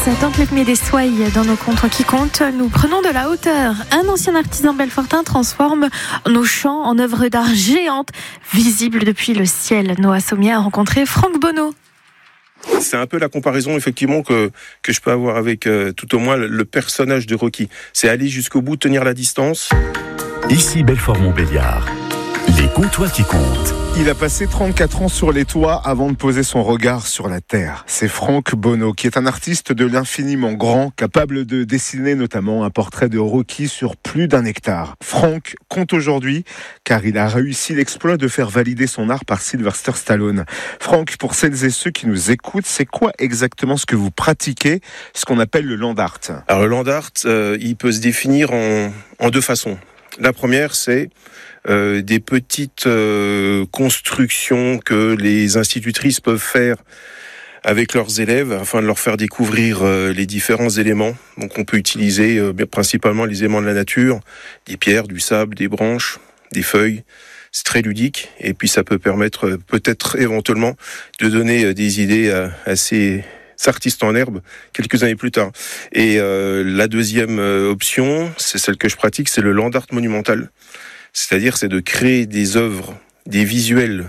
Tant que le pied des soies dans nos comptes qui comptent, nous prenons de la hauteur. Un ancien artisan belfortain transforme nos champs en œuvres d'art géantes, visibles depuis le ciel. Noah Sommier a rencontré Franck Bonneau. C'est un peu la comparaison effectivement que je peux avoir avec tout au moins le personnage de Rocky. C'est aller jusqu'au bout, tenir la distance. Ici Belfort-Montbéliard, les comptoirs qui comptent. Il a passé 34 ans sur les toits avant de poser son regard sur la terre. C'est Franck Bonneau, qui est un artiste de l'infiniment grand, capable de dessiner notamment un portrait de Rocky sur plus d'1 hectare. Franck compte aujourd'hui, car il a réussi l'exploit de faire valider son art par Sylvester Stallone. Franck, pour celles et ceux qui nous écoutent, c'est quoi exactement ce que vous pratiquez, ce qu'on appelle le land art? Alors le land art, il peut se définir en 2 façons. La première, c'est des petites constructions que les institutrices peuvent faire avec leurs élèves afin de leur faire découvrir les différents éléments. Donc on peut utiliser principalement les éléments de la nature, des pierres, du sable, des branches, des feuilles. C'est très ludique et puis ça peut permettre peut-être éventuellement de donner des idées à ces artistes en herbe quelques années plus tard. Et la deuxième option, c'est celle que je pratique, c'est le land art monumental. C'est-à-dire, c'est de créer des œuvres, des visuels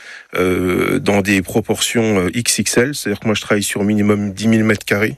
dans des proportions XXL. C'est-à-dire que moi, je travaille sur minimum 10 000 mètres carrés,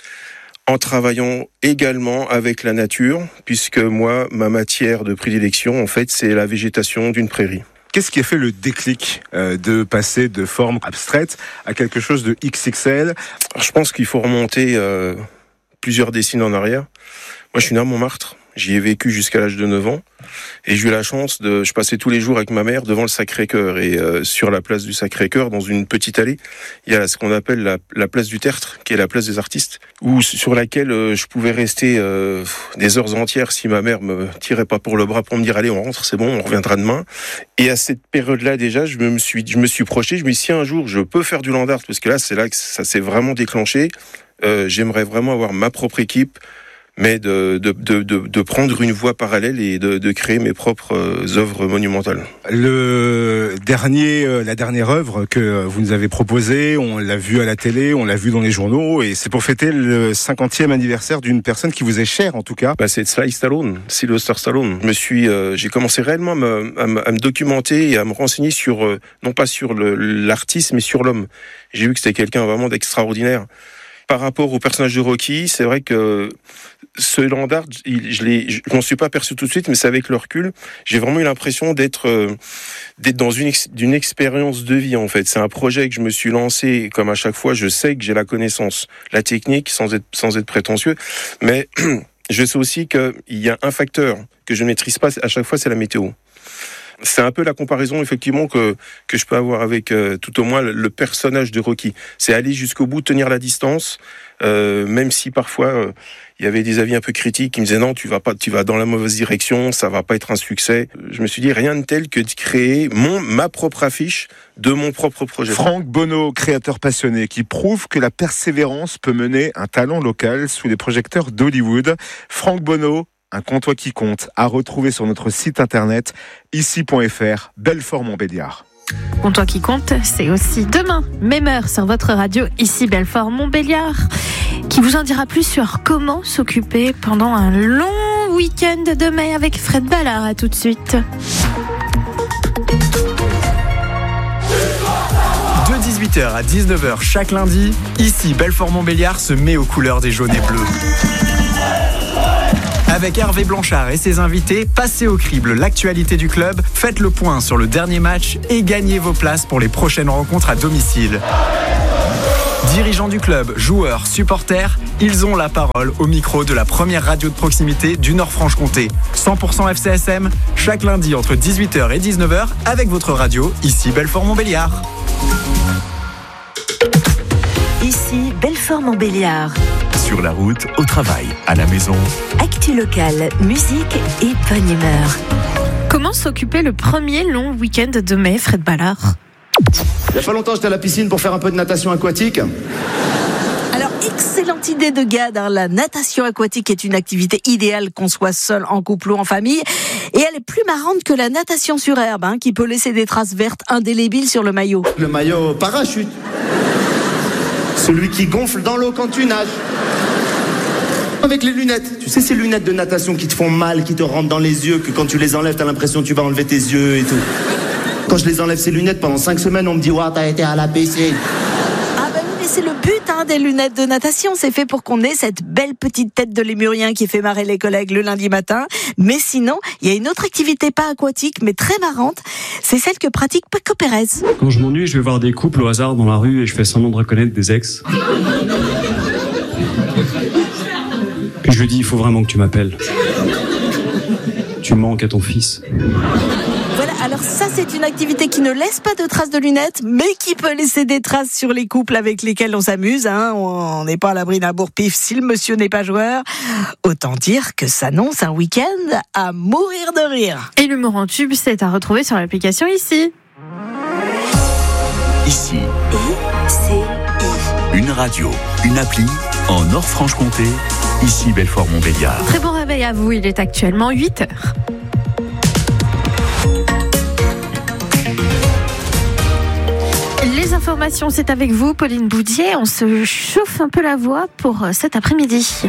en travaillant également avec la nature, puisque moi, ma matière de prédilection, en fait, c'est la végétation d'une prairie. Qu'est-ce qui a fait le déclic de passer de forme abstraite à quelque chose de XXL? Alors, je pense qu'il faut remonter plusieurs décennies en arrière. Moi, je suis né à Montmartre. J'y ai vécu jusqu'à l'âge de 9 ans. Et j'ai eu la chance je passais tous les jours avec ma mère devant le Sacré-Cœur. Et sur la place du Sacré-Cœur, dans une petite allée, il y a ce qu'on appelle la place du Tertre, qui est la place des artistes, sur laquelle je pouvais rester des heures entières si ma mère me tirait pas pour le bras pour me dire « Allez, on rentre, c'est bon, on reviendra demain ». Et à cette période-là, déjà, je me suis projeté, je me suis dit « Si un jour, je peux faire du land art », parce que là, c'est là que ça s'est vraiment déclenché, j'aimerais vraiment avoir ma propre équipe, mais de prendre une voie parallèle et de créer mes propres œuvres monumentales. La dernière œuvre que vous nous avez proposée, on l'a vue à la télé, on l'a vue dans les journaux, et c'est pour fêter le 50e anniversaire d'une personne qui vous est chère, en tout cas. C'est Sylvester Stallone. J'ai commencé réellement à me documenter et à me renseigner sur, non pas sur l'artiste, mais sur l'homme. J'ai vu que c'était quelqu'un vraiment d'extraordinaire. Par rapport au personnage de Rocky, c'est vrai que ce land art, je m'en suis pas aperçu tout de suite, mais c'est avec le recul, j'ai vraiment eu l'impression d'être dans d'une expérience de vie, en fait. C'est un projet que je me suis lancé, comme à chaque fois, je sais que j'ai la connaissance, la technique, sans être prétentieux, mais je sais aussi qu'il y a un facteur que je ne maîtrise pas à chaque fois, c'est la météo. C'est un peu la comparaison effectivement que je peux avoir avec tout au moins le personnage de Rocky. C'est aller jusqu'au bout, tenir la distance, même si parfois il y avait des avis un peu critiques qui me disaient non, tu vas dans la mauvaise direction, ça va pas être un succès. Je me suis dit rien de tel que de créer ma propre affiche de mon propre projet. Franck Bonneau, créateur passionné, qui prouve que la persévérance peut mener un talent local sous les projecteurs d'Hollywood. Franck Bonneau, un comptoir qui compte, à retrouver sur notre site internet ici.fr, Belfort-Montbéliard. Comptoir qui compte, c'est aussi demain, même heure sur votre radio, ici Belfort-Montbéliard, qui vous en dira plus sur comment s'occuper pendant un long week-end de mai avec Fred Ballard. À tout de suite. De 18h à 19h chaque lundi, ici Belfort-Montbéliard se met aux couleurs des jaunes et bleus. Avec Hervé Blanchard et ses invités, passez au crible l'actualité du club, faites le point sur le dernier match et gagnez vos places pour les prochaines rencontres à domicile. Dirigeants du club, joueurs, supporters, ils ont la parole au micro de la première radio de proximité du Nord-Franche-Comté. 100% FCSM, chaque lundi entre 18h et 19h avec votre radio, ici Belfort-Montbéliard. Ici Belfort-Montbéliard. Sur la route, au travail, à la maison. Actu locale, musique et bonne humeur. Comment s'occuper le premier long week-end de mai, Fred Ballard? Il n'y a pas longtemps, j'étais à la piscine pour faire un peu de natation aquatique. Alors, excellente idée de Gad. La natation aquatique est une activité idéale qu'on soit seul, en couple ou en famille. Et elle est plus marrante que la natation sur herbe, qui peut laisser des traces vertes indélébiles sur le maillot. Le maillot parachute. Celui qui gonfle dans l'eau quand tu nages. Avec les lunettes. Tu sais, ces lunettes de natation qui te font mal, qui te rentrent dans les yeux, que quand tu les enlèves, t'as l'impression que tu vas enlever tes yeux et tout. Quand je les enlève, ces lunettes, pendant 5 semaines, on me dit « Ouah, t'as été à la piscine ». Ah bah oui, mais c'est le but des lunettes de natation. C'est fait pour qu'on ait cette belle petite tête de lémurien qui fait marrer les collègues le lundi matin. Mais sinon, il y a une autre activité pas aquatique, mais très marrante. C'est celle que pratique Paco Pérez. Quand je m'ennuie, je vais voir des couples au hasard dans la rue et je fais semblant de reconnaître des ex. Puis je lui dis, il faut vraiment que tu m'appelles. Tu manques à ton fils. Voilà, alors ça c'est une activité qui ne laisse pas de traces de lunettes, mais qui peut laisser des traces sur les couples avec lesquels on s'amuse. On n'est pas à l'abri d'un bourre-pif si le monsieur n'est pas joueur. Autant dire que s'annonce un week-end à mourir de rire. Et l'humour en tube, c'est à retrouver sur l'application Ici. Ici. Une radio, une appli en Nord-Franche-Comté. Ici Belfort-Montbéliard. Très bon réveil à vous, il est actuellement 8h. Les informations, c'est avec vous, Pauline Boudier. On se chauffe un peu la voix pour cet après-midi.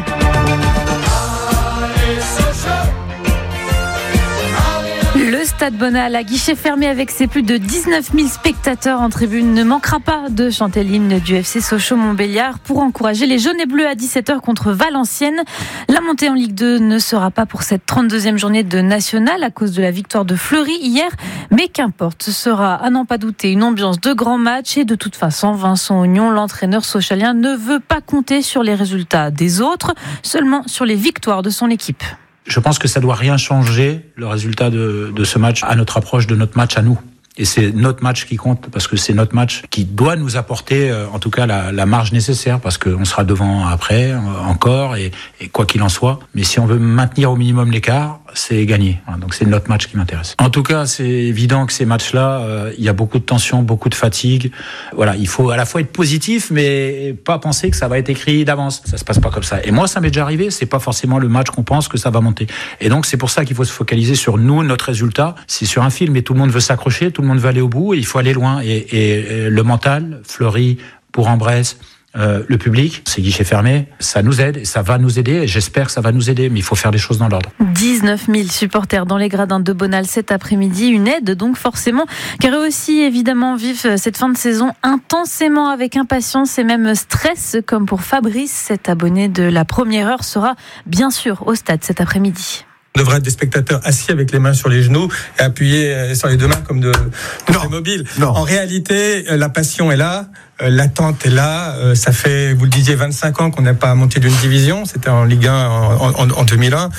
Le Stade Bonal à guichet fermé avec ses plus de 19 000 spectateurs en tribune ne manquera pas de chanter l'hymne du FC Sochaux-Montbéliard pour encourager les jaunes et bleus à 17h contre Valenciennes. La montée en Ligue 2 ne sera pas pour cette 32e journée de National à cause de la victoire de Fleury hier, mais qu'importe, ce sera à n'en pas douter une ambiance de grand match et de toute façon Vincent Ognon, l'entraîneur socialien, ne veut pas compter sur les résultats des autres, seulement sur les victoires de son équipe. Je pense que ça doit rien changer, le résultat de ce match, à notre approche de notre match à nous. Et c'est notre match qui compte, parce que c'est notre match qui doit nous apporter, en tout cas, la marge nécessaire, parce qu'on sera devant après, encore, et quoi qu'il en soit. Mais si on veut maintenir au minimum l'écart, c'est gagné. Donc c'est notre match qui m'intéresse. En tout cas, c'est évident que ces matchs-là, il y a beaucoup de tension, beaucoup de fatigue. Voilà, il faut à la fois être positif, mais pas penser que ça va être écrit d'avance. Ça se passe pas comme ça. Et moi, ça m'est déjà arrivé. C'est pas forcément le match qu'on pense que ça va monter. Et donc c'est pour ça qu'il faut se focaliser sur nous, notre résultat. C'est sur un film, et tout le monde veut s'accrocher, tout le monde veut aller au bout, et il faut aller loin. Et le mental, Fleury, Bourg-en-Bresse, le public, c'est guichet fermé, ça nous aide, et ça va nous aider, et j'espère que ça va nous aider, mais il faut faire les choses dans l'ordre. 19 000 supporters dans les gradins de Bonal cet après-midi, une aide donc forcément, car eux aussi évidemment vivent cette fin de saison intensément avec impatience et même stress, comme pour Fabrice, cet abonné de la première heure sera bien sûr au stade cet après-midi. On devrait être des spectateurs assis avec les mains sur les genoux et appuyés sur les deux mains comme de Playmobil. En réalité, la passion est là, l'attente est là. Ça fait, vous le disiez, 25 ans qu'on n'a pas monté d'une division. C'était en Ligue 1 en 2001.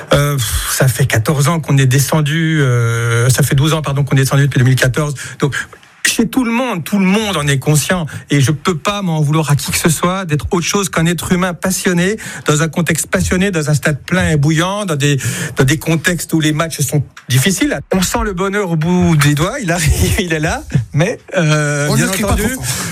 Ça fait 14 ans qu'on est descendu. Ça fait 12 ans, pardon, qu'on est descendu depuis 2014. Donc, chez tout le monde en est conscient, et je peux pas m'en vouloir à qui que ce soit d'être autre chose qu'un être humain passionné, dans un contexte passionné, dans un stade plein et bouillant, dans des contextes où les matchs sont difficiles. On sent le bonheur au bout des doigts, il arrive, il est là, mais bien entendu,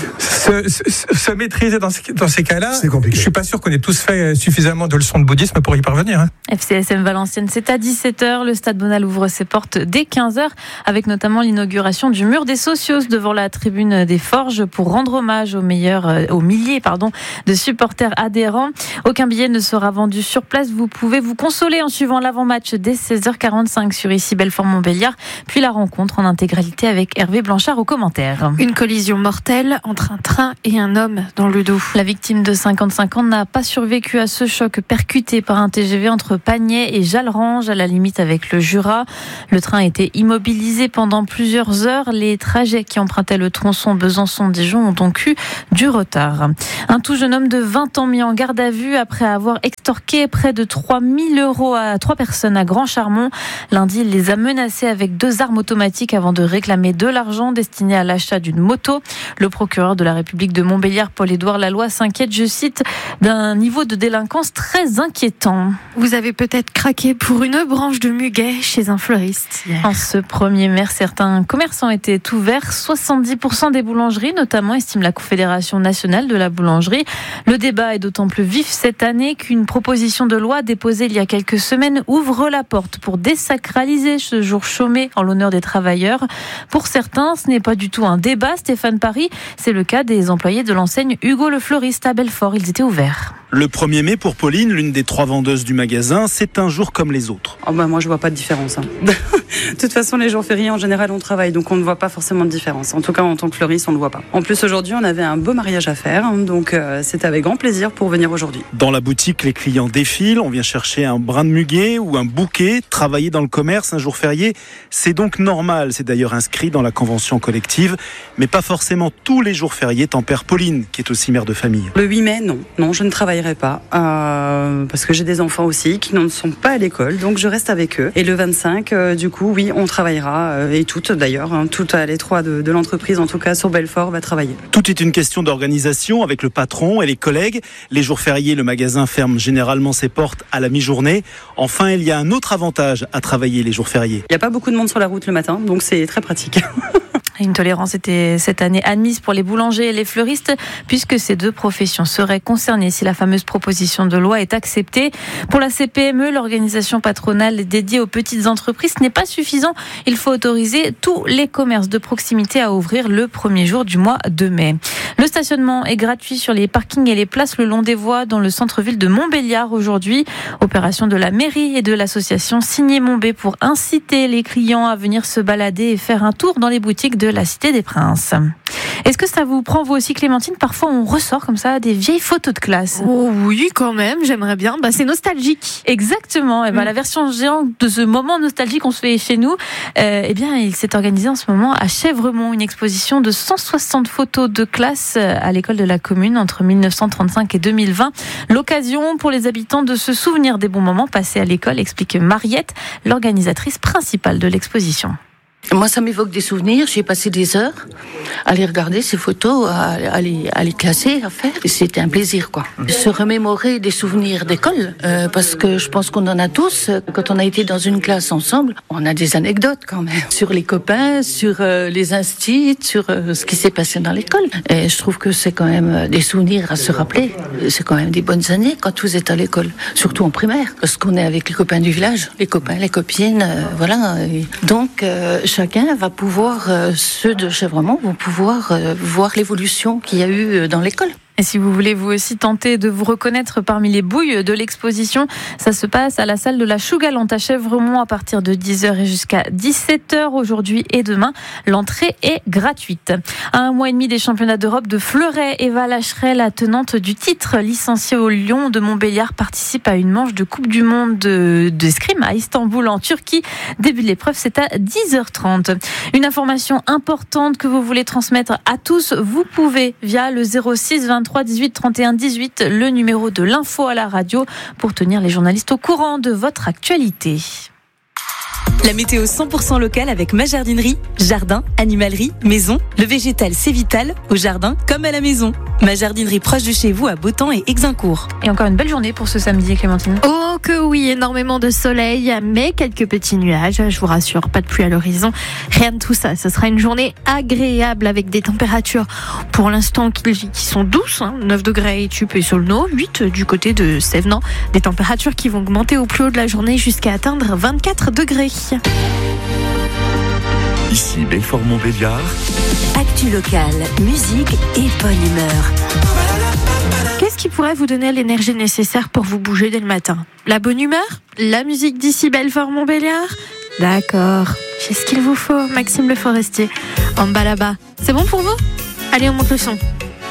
se maîtriser dans ces cas-là, c'est compliqué. Je suis pas sûr qu'on ait tous fait suffisamment de leçons de bouddhisme pour y parvenir. FCSM Valenciennes, c'est à 17h. Le Stade Bonal ouvre ses portes dès 15h, avec notamment l'inauguration du mur des socios devant la tribune des Forges pour rendre hommage aux milliers de supporters adhérents. Aucun billet ne sera vendu sur place. Vous pouvez vous consoler en suivant l'avant-match dès 16h45 sur Ici Belfort-Montbéliard, puis la rencontre en intégralité avec Hervé Blanchard aux commentaires. Une collision mortelle entre un train et un homme dans le Doubs. La victime de 55 ans n'a pas survécu à ce choc, percuté par un TGV entre Pagné et Jallerange, à la limite avec le Jura. Le train a été immobilisé pendant plusieurs heures. Les trajets qui empruntaient le tronçon Besançon-Dijon ont donc eu du retard. Un tout jeune homme de 20 ans mis en garde à vue après avoir extorqué près de 3 000 € à 3 personnes à Grand-Charmont. Lundi, il les a menacés avec 2 armes automatiques avant de réclamer de l'argent destiné à l'achat d'une moto. Le procureur de la République de Montbéliard, Paul-Édouard Laloy, s'inquiète, je cite, d'un niveau de délinquance très inquiétant. Vous avez peut-être craqué pour une branche de muguet chez un fleuriste hier. En ce 1er mai, certains commerçants étaient ouverts. 70% des boulangeries, notamment, estime la Confédération nationale de la boulangerie. Le débat est d'autant plus vif cette année qu'une proposition de loi déposée il y a quelques semaines ouvre la porte pour désacraliser ce jour chômé en l'honneur des travailleurs. Pour certains, ce n'est pas du tout un débat, Stéphane Paris. C'est le cas des employés de l'enseigne Hugo Le Fleuriste à Belfort. Ils étaient ouverts. Le 1er mai pour Pauline, l'une des 3 vendeuses du magasin, c'est un jour comme les autres. Moi, je vois pas de différence. De toute façon, les jours fériés, en général, on travaille, donc on ne voit pas forcément de différence. En tout cas, en tant que fleuriste, on ne le voit pas. En plus, aujourd'hui, on avait un beau mariage à faire, donc c'était avec grand plaisir pour venir aujourd'hui. Dans la boutique, les clients défilent, on vient chercher un brin de muguet ou un bouquet. Travailler dans le commerce un jour férié, c'est donc normal. C'est d'ailleurs inscrit dans la convention collective, mais pas forcément tous les jours fériés, tempère Pauline, qui est aussi mère de famille. Le 8 mai, non, je ne travaillerai pas, parce que j'ai des enfants aussi qui ne sont pas à l'école, donc je reste avec eux. Et le 25, du coup, oui, on travaillera, et toutes d'ailleurs, toutes les 3 de l'entreprise, en tout cas sur Belfort, va travailler. Tout est une question d'organisation avec le patron et les collègues. Les jours fériés, le magasin ferme généralement ses portes à la mi-journée. Enfin, il y a un autre avantage à travailler les jours fériés. Il n'y a pas beaucoup de monde sur la route le matin, donc c'est très pratique. Une tolérance était cette année admise pour les boulangers et les fleuristes, puisque ces 2 professions seraient concernées si la fameuse proposition de loi est acceptée. Pour la CPME, l'organisation patronale dédiée aux petites entreprises, ce n'est pas suffisant. Il faut autoriser tous les commerces de proximité à ouvrir le 1er jour du mois de mai. Le stationnement est gratuit sur les parkings et les places le long des voies dans le centre-ville de Montbéliard aujourd'hui. Opération de la mairie et de l'association Signé Montbé pour inciter les clients à venir se balader et faire un tour dans les boutiques de la Cité des Princes. Est-ce que ça vous prend vous aussi, Clémentine? Parfois on ressort comme ça des vieilles photos de classe. Oh oui, quand même, j'aimerais bien. C'est nostalgique. Exactement. La version géante de ce moment nostalgique qu'on se fait chez nous, il s'est organisé en ce moment à Chèvremont une exposition de 160 photos de classe à l'école de la commune entre 1935 et 2020. L'occasion pour les habitants de se souvenir des bons moments passés à l'école, explique Mariette, l'organisatrice principale de l'exposition. Moi, ça m'évoque des souvenirs. J'ai passé des heures à les regarder, ces photos, à les classer, à faire. Et c'était un plaisir, quoi. Se remémorer des souvenirs d'école, parce que je pense qu'on en a tous. Quand on a été dans une classe ensemble, on a des anecdotes quand même sur les copains, sur les instits, sur ce qui s'est passé dans l'école. Et je trouve que c'est quand même des souvenirs à se rappeler. C'est quand même des bonnes années quand vous êtes à l'école, surtout en primaire, parce qu'on est avec les copains du village, les copains, les copines, voilà. Et donc chacun va pouvoir, ceux de Chèvremont vont pouvoir voir l'évolution qu'il y a eu dans l'école. Et si vous voulez vous aussi tenter de vous reconnaître parmi les bouilles de l'exposition, ça se passe à la salle de la Chougalante à Chèvremont à partir de 10h et jusqu'à 17h aujourd'hui et demain. L'entrée est gratuite. À 1 mois et demi des championnats d'Europe de fleuret, Eva Lacherel, la tenante du titre, licenciée au Lyon de Montbéliard, participe à une manche de Coupe du Monde d'escrime à Istanbul en Turquie. Début de l'épreuve, c'est à 10h30. Une information importante que vous voulez transmettre à tous, vous pouvez via le 06 23 18 31 18, le numéro de l'info à la radio pour tenir les journalistes au courant de votre actualité. La météo 100% locale avec ma jardinerie, jardin, animalerie, maison. Le végétal, c'est vital, au jardin comme à la maison. Ma jardinerie proche de chez vous à Beautemps et Exincourt. Et encore une belle journée pour ce samedi, Clémentine. Oh que oui, énormément de soleil, mais quelques petits nuages, je vous rassure, pas de pluie à l'horizon. Rien de tout ça, ce sera une journée agréable avec des températures pour l'instant qui sont douces, 9 degrés Tup et Solno, 8 du côté de Sévenant. Des températures qui vont augmenter au plus haut de la journée jusqu'à atteindre 24 degrés. Ici Belfort-Montbéliard. Actu locale, musique et bonne humeur. Qu'est-ce qui pourrait vous donner l'énergie nécessaire pour vous bouger dès le matin? La bonne humeur? La musique d'ici Belfort-Montbéliard? D'accord, j'ai ce qu'il vous faut. Maxime Le Forestier, en bas là-bas. C'est bon pour vous? Allez, on monte le son.